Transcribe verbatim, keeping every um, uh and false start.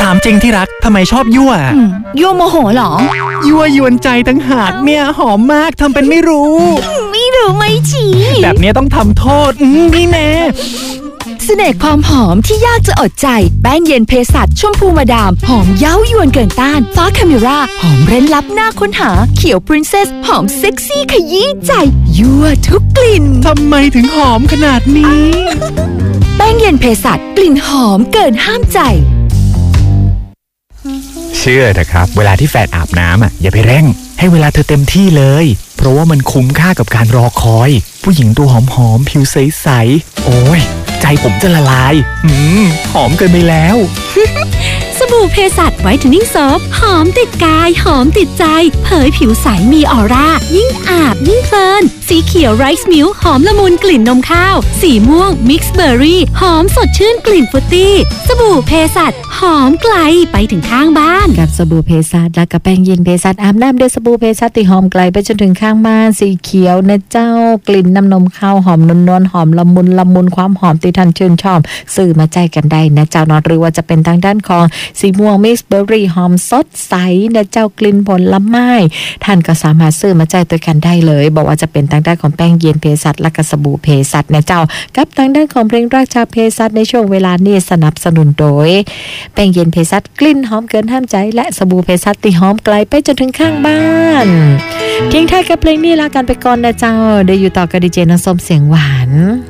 ามจริงที่รักทำไมชอบยั่วยั่วโมโหหรอยั่วยวนใจตั้งหากเนี่ยหอมมากทำเป็นไม่รู้ไม่รู้ไม่ชี้แบบนี้ต้องทำโทษนี่แน่เสน่ห์ความหอมที่ยากจะอดใจแป้งเย็นเภสัชชมพูมาดามหอมเย้ายวนเกินต้านฟ้าคาเมราหอมเร้นลับหน้าค้นหาเขียวปรินเซสหอมเซ็กซี่ขยี้ใจยั่วทุกกลิ่นทำไมถึงหอมขนาดนี้แป้งเย็นเภสัชกลิ่นหอมเกินห้ามใจเชื่อเถอะครับเวลาที่แฟนอาบน้ำอ่ะอย่าไปเร่งให้เวลาเธอเต็มที่เลยเพราะว่ามันคุ้มค่ากับการรอคอยผู้หญิงตัวหอมๆผิวใสๆโอ้ยใจผมจะละลายอืมหอมเกินไปแล้วสบู่เภสัชไวท์เทนนิ่งโซฟหอมติดกายหอมติดใจเผยผิวใสมีออร่ายิ่งอาบยิ่งเพลินสีเขียวไรซ์มิลค์หอมละมุนกลิ่นนมข้าวสีม่วงมิกซ์เบอร์รี่หอมสดชื่นกลิ่นฟรุตตี้สบู่เภสัชหอมไกลไปถึงข้างบ้านกับสบู่เภสัชและกับแป้งเย็นเภสัชอาบน้ำด้วยสบู่เภสัชที่หอมไกลไปจนถึงข้างบ้านสีเขียวนะเจ้ากลิ่นน้ำนมข้าวหอมนวลๆหอมละมุนละมุนความหอมที่ท่านชื่นชอบซื้อมาใจกันได้นะเจ้านอหรือว่าจะเป็นทางด้านของสีม่วงมิกซ์เบอร์รี่หอมสดใสนะเจ้ากลิ่นผลไม้ท่านก็สามารถซื้อมาใจตัวกันได้เลยบอกว่าจะเป็นทางด้านของแป้งเย็นเภสัชและก็สบู่เภสัชนะเจ้ากับทางด้านของเพลงราชาเภสัชในช่วงเวลานี้สนับสนุนโดยแป้งเย็นเภสัชกลิ่นหอมเกินห้ามใจและสบู่เภสัชที่หอมไกลไปจนถึงข้างบ้านทิ้งท้ายกับเพลงนี้ลากันไปก่อนนะเจ้าได้อยู่ต่อกับดีเจน้องส้มเสียงหวาน